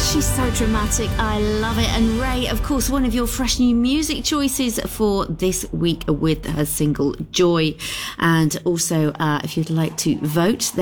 She's so dramatic. I love it. And Ray, of course, one of your fresh new music choices for this week with her single Joy. And also, if you'd like to vote,